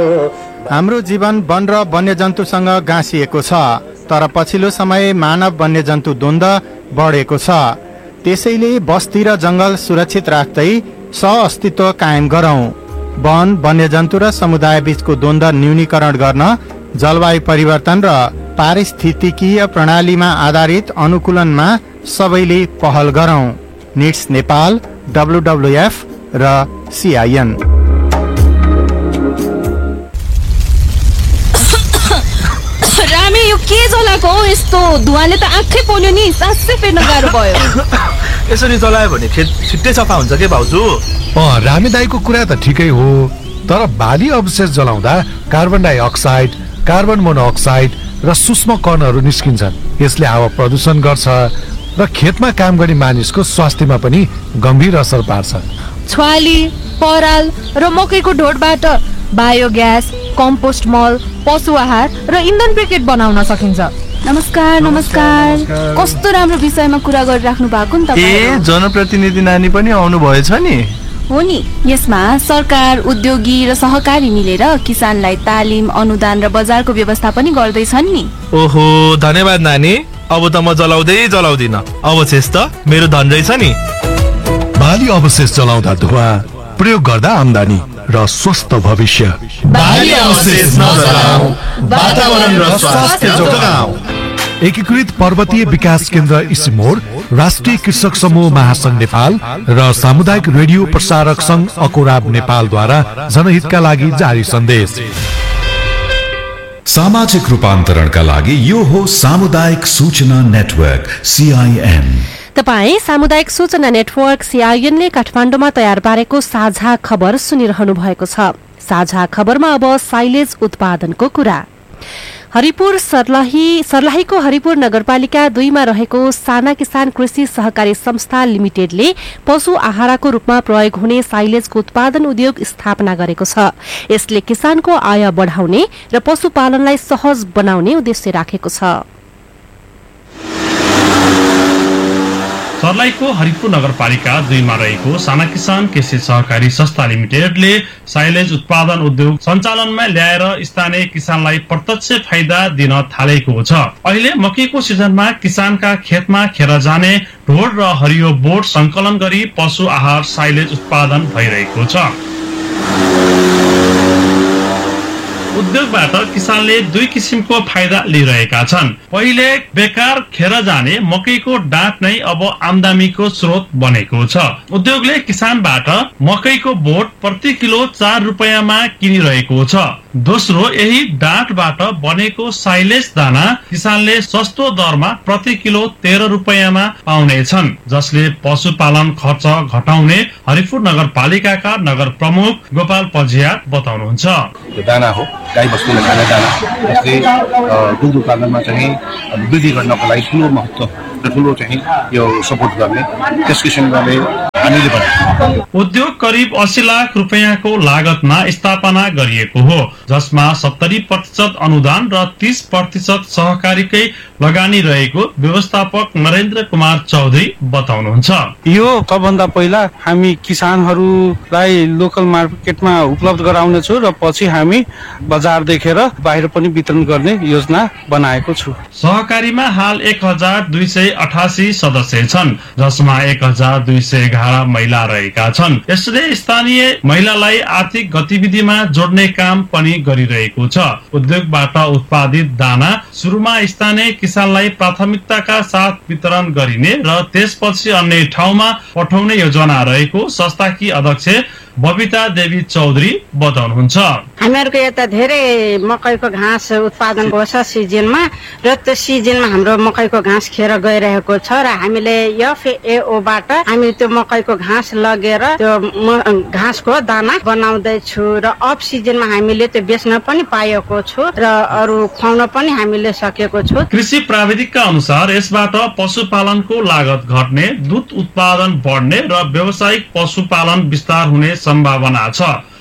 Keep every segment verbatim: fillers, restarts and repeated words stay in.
हाम्रो जीवन वन र वन्यजन्तुसँग गाँसिएको छ, तर पछिल्लो समय मानव वन्यजन्तु द्वन्द्व बढेको छ। त्यसैले बस्ती र जंगल सुरक्षित राख्दै सहअस्तित्व कायम गरौं। वन, वन्यजन्तु र समुदाय बीचको द्वन्द्व न्यूनीकरण गर्न जलवायु परिवर्तन र पारिस्थितिकीय प्रणालीमा आधारित अनुकूलनमा सबैले पहल गरौं। निट्स नेपाल, डब्लुडब्लुएफ र सीआईएन। रामे यो के जलाको हो यस्तो? धुवाले त आँखै पोल्यो नि, सासै फेर्न गाह्रो भयो। यसरी जलायो भने खेत छिट्टै सफा हुन्छ के भाउजू? अँ, रामे दाइको कुरा त ठिकै हो, तर बाली अवशेष जलाउँदा कार्बन डाइअक्साइड, कार्बन मोनोअक्साइड र सूक्ष्म कणहरू निस्किन्छन्। यसले हावा प्रदूषण गर्छ र खेतमा काम गर्ने मानिसको स्वास्थ्यमा पनि गम्भीर असर पार्छ। छ्वाली, पराल र मकैको ढोडबाट बायोग्यास, कम्पोस्ट मल, पशु आहार र इन्धन ब्रिकेट बनाउन सकिन्छ। नमस्कार नमस्कार कस्तो राम्रो विषयमा कुरा गरिराख्नु भएको नि तपाईँ। ए जनप्रतिनिधि नानी पनि आउनु भएछ नि? हो नि, यसमा सरकार, उद्योगी र सहकारी मिलेर किसानलाई तालिम, अनुदान र बजारको व्यवस्था पनि गर्दैछन् नि। ओहो, धन्यवाद नानी। अब त म जलाउँदै जलाउँदिन, अवशेष त मेरो धन रहेछ नि। बाली अवशेष जलाउँदा धुवा, प्रयोग गर्दा आम्दानी र स्वस्थ भविष्य। बाली अवशेष नजलाऊ, वातावरण र स्वास्थ्य जोगाऊ। एकीकृत पर्वतीय विकास केन्द्र इसिमोर, राष्ट्रिय कृषक समूह महासंघ नेपाल र सामुदायिक रेडियो प्रसारक संघ अकोराब नेपालद्वारा जनहितका लागि जारी सन्देश। सामाजिक रूपान्तरणका लागि यो हो सामुदायिक सूचना नेटवर्क सीआईएन। तपाई सामुदायिक सूचना नेटवर्क सीआईएनले काठमाडौँमा तयार पारेको साझा खबर सुनिरहनु भएको छ। साझा खबरमा अब साइलेज उत्पादनको कुरा। हरिपुर सर्लाही सर्लाहीको हरिपुर नगरपालिका दुईमा रहेको साना किसान कृषि सहकारी संस्था लिमिटेडले पशु आहारको रूपमा प्रयोग हुने साइलेजको उत्पादन उद्योग स्थापना गरेको छ। यसले किसानको आय बढाउने र पशुपालनलाई सहज बनाउने उद्देश्य राखेको छ। सर्लाहीको हरिपुर नगरपालिका दुईमा रहेको साना किसान कृषि सहकारी संस्था लिमिटेडले साइलेज उत्पादन उद्योग सञ्चालनमा ल्याएर स्थानीय किसानलाई प्रत्यक्ष फाइदा दिन थालेको छ। अहिले मकैको सिजनमा किसानका खेतमा खेर जाने ढोड र हरियो बोट संकलन गरी पशु आहार साइलेज उत्पादन भइरहेको छ। उद्योगबाट किसानले दुई किसिमको फाइदा लिइरहेका छन्। पहिले बेकार खेर जाने मकैको डाँट नै अब आमदानीको स्रोत बनेको छ। उद्योगले किसानबाट मकैको बोट प्रति किलो चार रुपियाँमा किनिरहेको छ। दोस्रो, यही डाँटबाट बनेको साइलेज दाना किसानले सस्तो दरमा प्रति किलो तेह्र रुपियाँमा पाउनेछन्, जसले पशुपालन खर्च घटाउने हरिपुर नगरपालिकाका नगर प्रमुख गोपाल पजिया बताउनुहुन्छ। दाना हो, गाई बस्तुले खाने दाना, जसले दुध उत्पादनमा चाहिँ वृद्धि गर्नको लागि ठुलो महत्त्व र ठुलो चाहिँ यो सपोर्ट गर्ने त्यस किसिमले हामीले बनाएको। उद्योग करिब अस्सी लाख रुपियाँको लागतमा स्थापना गरिएको हो, जसमा सत्तरी प्रतिशत अनुदान र तीस प्रतिशत सहकारीकै लगानी रहेको व्यवस्थापक नरेन्द्र कुमार चौधरी बताउनुहुन्छ। यो सबभन्दा पहिला हामी किसानहरूलाई लोकल मार्केटमा उपलब्ध गराउनेछौँ र पछि हामी बजार देखेर बाहिर पनि वितरण गर्ने योजना बनाएको छु। सहकारीमा हाल एक हजार दुई सय अठासी सदस्य छन्, जसमा एक हजार दुई सय एघार महिला रहेका छन्। यसले स्थानीय महिलालाई आर्थिक गतिविधिमा जोड्ने काम पनि गरिरहेको छ। उद्योगबाट उत्पादित दाना सुरुमा स्थानीय किसानलाई प्राथमिकताका साथ वितरण गरिने र त्यसपछि अन्य ठाउँमा पठाउने योजना रहेको संस्थाकी अध्यक्ष बबिता देवी चौधरी बताउनुहुन्छ। हामीहरूको यता धेरै मकैको घाँस उत्पादन गर्छ सिजनमा, र त्यो सिजनमा हाम्रो मकैको घाँस खेर गइरहेको छ र हामीले एफएओबाट हामी त्यो मकैको घाँस लगेर त्यो घाँसको दाना बनाउँदैछु र अफ सिजनमा हामीले त्यो बेच्न पनि पाएको छु र अरू खुवाउन पनि हामीले सकेको छु। कृषि प्राविधिकका अनुसार यसबाट पशुपालनको लागत घट्ने, दूध उत्पादन बढ्ने र व्यावसायिक पशुपालन विस्तार हुने सम्भावना छ।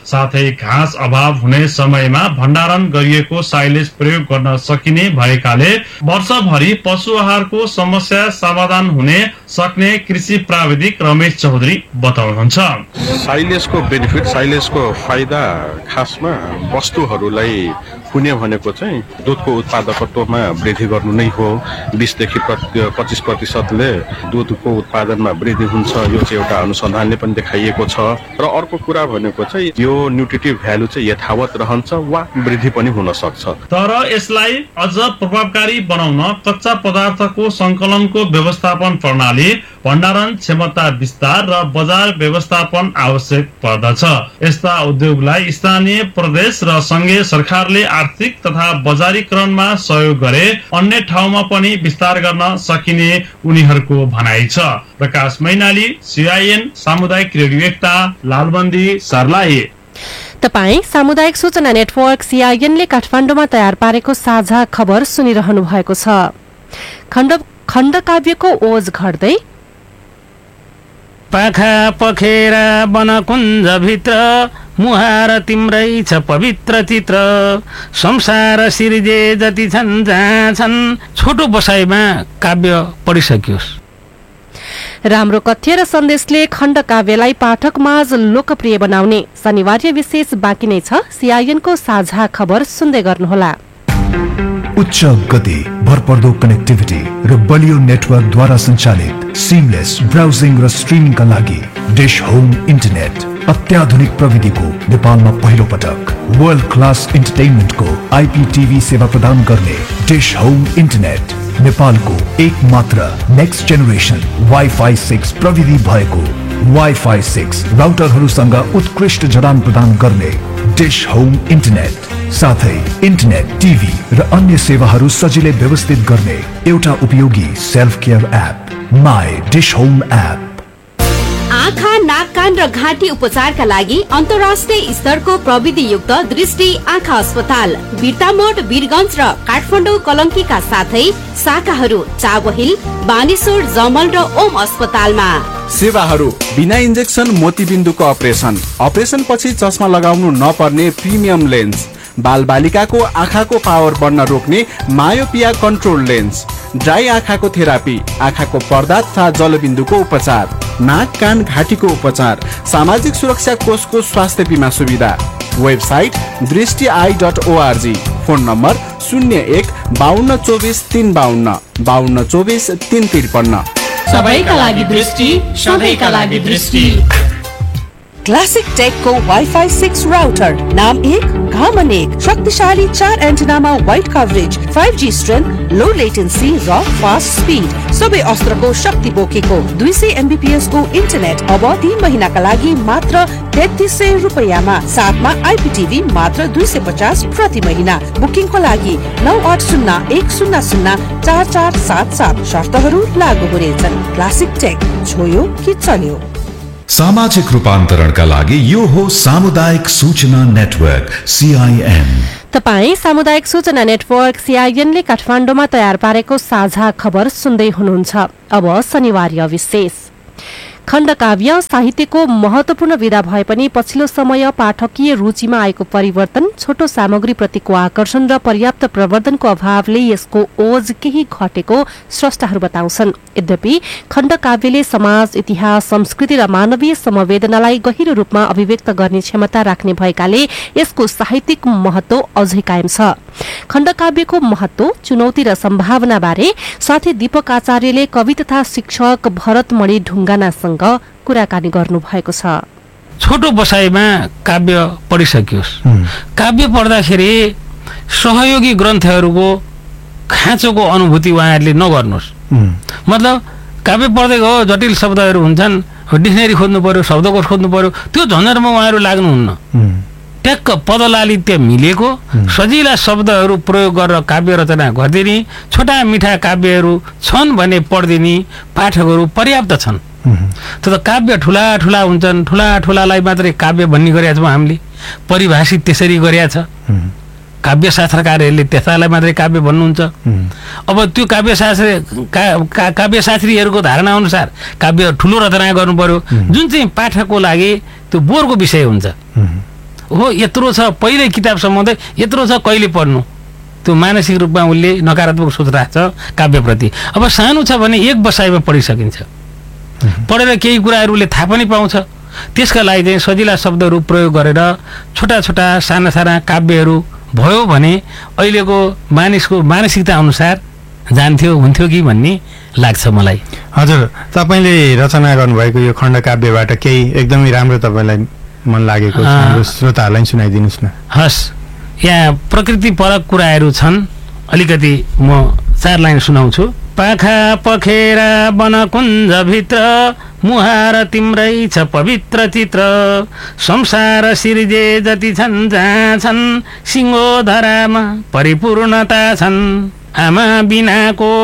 साथै घाँस अभाव हुने समयमा भण्डारण गरिएको साइलेज प्रयोग गर्न सकिने भएकाले वर्षभरि पशु आहारको समस्या समाधान हुने सक्ने कृषि प्राविधिक रमेश चौधरी बताउनुहुन्छ। साइलेजको बेनिफिट, साइलेजको फाइदा खासमा वस्तुहरूलाई हुने भनेको चाहिँ दुधको उत्पादकत्वमा वृद्धि गर्नु नै हो। बीसदेखि पच्चिस प्रतिशतले दुधको उत्पादनमा वृद्धि हुन्छ, यो चाहिँ एउटा अनुसन्धानले पनि देखाइएको छ। र अर्को कुरा भनेको चाहिँ यो न्युट्रिटिभ भ्यालु चाहिँ यथावत रहन्छ वा वृद्धि पनि हुन सक्छ। तर यसलाई अझ प्रभावकारी बनाउन कच्चा पदार्थको संकलनको व्यवस्थापन प्रणाली, भण्डारण क्षमता विस्तार र बजार व्यवस्थापन आवश्यक पर्दछ। यस्ता उद्योगलाई स्थानीय प्रदेश र संघीय सरकारले आर्थिक तथा बजारीकरणमा सहयोग गरे अन्य ठाउँमा पनि विस्तार गर्न सकिने उनीहरूको भनाइ छ। प्रकाश मैनाली, सीआईएन सामुदायिक रेडियो एकता, लालबन्दी, सर्लाही। तपाई सामुदायिक सूचना नेटवर्क सीआईएनले काठमाडौँमा तयार पारेको साझा खबर सुनिरहनु भएको छ। खण्ड खण्डकाव्यको ओज घट्दै पाखा पखेर वनकुञ्ज भित्र मुहार तिम्रै छ पवित्र चित्र, संसार सिर्जे जति छन् जहाँ छन्, छोटो बसाइमा काव्य पढिसकियोस्। राम्रो कथ्य र सन्देशले खण्डकाव्यलाई पाठकमाझ लोकप्रिय बनाउने शनिवार्य विशेष बाँकी नै छ। सीआईएनको साझा खबर सुन्दै गर्नुहोला। उच्च गति, भरपर्दो कनेक्टिभिटी र बलियो नेटवर्कद्वारा सञ्चालित सिमलेस ब्राउजिङ र स्ट्रिमिङका लागि डिश होम इन्टरनेट अत्याधुनिक प्रविधिको नेपालमा पहिलो पटक वर्ल्ड क्लास इन्टरटेनमेन्टको आइपीटीभी सेवा प्रदान गर्ने डिश होम इन्टरनेट नेपालको एक मात्र नेक्स्ट जेनेरेसन वाइफाई सिक्स प्रविधि भएको वाइफाई सिक्स राउटरहरूसँग उत्कृष्ट जडान प्रदान गर्ने डिश होम इन्टरनेट, साथै इन्टरनेट, टिभी र अन्य सेवाहरू सजिलै व्यवस्थित गर्ने एउटा उपयोगी self care app my dish home app. आँखा, नाक, कान र घाँटी उपचारका लागि अन्तर्राष्ट्रिय स्तरको प्रविधि युक्त दृष्टि आँखा अस्पताल बिर्तामोड, वीरगञ्ज र काठमाडौँ कलङ्कीका साथै शाखाहरू चाबहिल, बानेश्वर, जमल र ओम अस्पतालमा। सेवाहरू बिना इन्जेक्सन मोतीबिन्दुको अपरेसन, अपरेसन पछि चस्मा लगाउनु नपर्ने प्रिमियम लेन्स, बाल बालिकाको आँखाको पावर बढ्न रोक्ने मायोपिया कन्ट्रोल लेन्स, ड्राई आँखाको थेरापी, आँखाको पर्दा तथा जलबिन्दुको उपचार, नाक, कान, घाँटीको उपचार, सामाजिक सुरक्षा कोषको स्वास्थ्य बिमा सुविधा। वेबसाइट दृष्टि I dot ORG. Phone number शून्य एक बाहन्न चौबिस तीन बाहन्न बाहन्न चौबिस तीन त्रिपन्न। सबैका लागि दृष्टि, सधैँका लागि दृष्टि। क्लासिक टेकको वाइफाई सिक्स राउटर, नाम एक घाम अनेक, शक्तिशाली चार एन्टेनामा wide coverage, five G strength, लो लेटेन्सी र फास्ट स्पिड, सबै अस्त्रको शक्ति बोकेको दुई सय एमबीपीएस को इन्टरनेट अब तीन महिनाका लागि मात्र तेत्तीस सय रुपियाँमा, साथमा आइपीटीभी मात्र दुई सय पचास प्रति महिना। बुकिङको लागि नौ आठ शून्य एक शून्य शून्य चार चार सात सात। शर्तहरू लागू हुनेछन्। क्लासिक टेक, छोयो कि चल्यो। सामाजिक रूपान्तरणका लागि यो हो सामुदायिक सूचना नेटवर्क सीआईएन। तपाई सामुदायिक सूचना नेटवर्क सीआईएनले काठमाडौँमा तयार पारेको साझा खबर सुन्दै हुनुहुन्छ। अब शनिवार्य विशेष। खण्डकाव्य साहित्यको महत्वपूर्ण विधा भए पनि पछिल्लो समय पाठकीय रुचिमा आएको परिवर्तन, छोटो सामग्री प्रतिको आकर्षण र पर्याप्त प्रवर्धनको अभावले यसको ओज केही घटेको स्रष्टाहरू बताउँछन्। यद्यपि खण्डकाव्यले समाज, इतिहास, संस्कृति र मानवीय समवेदनालाई गहिरो रूपमा अभिव्यक्त गर्ने क्षमता राख्ने भएकाले यसको साहित्यिक महत्व अझै कायम छ। खण्डकाव्यको महत्व, चुनौती र सम्भावना बारे साथै दीपक आचार्यले कवि तथा शिक्षक भरतमणि ढुङ्गानासँग कुराकानी गर्नु भएको छ। छोटो बसाइमा काव्य पढिसकियोस्। काव्य पढ्दाखेरि सहयोगी ग्रन्थहरूको खाँचोको अनुभूति उहाँहरूले नगर्नुहोस्। मतलब काव्य पढ्दै गयो, जटिल शब्दहरू हुन्छन्, डिक्सनरी खोज्नु पर्यो, शब्दकोश खोज्नु पर्यो, त्यो झन्झटमा उहाँहरू लाग्नुहुन्न। ट्याक्क पदलालित्य मिलेको सजिला शब्दहरू प्रयोग गरेर काव्य रचना गरिदिने, छोटा मिठा काव्यहरू छन् भने पढिदिने पाठकहरू पर्याप्त छन्। तर काव्य ठुला ठुला हुन्छन्, ठुला ठुलालाई मात्रै काव्य भन्ने गरेका छौँ हामीले, परिभाषित त्यसरी गरेका छ। काव्य शास्त्रकारहरूले त्यसलाई मात्रै काव्य भन्नुहुन्छ। अब त्यो काव्य शास्त्र का, का, काव्य शास्त्रीहरूको धारणा अनुसार काव्य ठुलो रचना गर्नु पर्यो, जुन चाहिँ पाठकको लागि त्यो बोरको विषय हुन्छ। हो यत्रो छ, पहिले किताब सम्बन्ध यत्रो छ, कहिले पढ्नु, त्यो मानसिक रूपमा उसले नकारात्मक सोच राख्छ काव्यप्रति। अब सानो छ भने एक बसाइमा पढिसकिन्छ, पढेर केही कुराहरू उसले थाहा पनि पाउँछ। त्यसका लागि चाहिँ सजिला शब्दहरू प्रयोग गरेर छोटा छोटा साना साना काव्यहरू भयो भने अहिलेको मानिसको मानसिकता अनुसार जान्थ्यो हुन्थ्यो कि भन्ने लाग्छ मलाई। हजुर, तपाईँले रचना गर्नुभएको यो खण्ड काव्यबाट केही एकदमै राम्रो तपाईँलाई मन लागेको श्रोताहरूलाई सुनाइदिनुहोस् न। हस्, यहाँ प्रकृति परक कुराहरू छन्, अलिकति म चार लाइन सुनाउँछु। पाखा पखेरा वनकुञ्जभित्र मुहार तिम्रै छ पवित्र चित्र, संसार सिर्जे जति छन् जहाँ छन् सिङ्गो धरामा परिपूर्णता छन्, आमा बिनाको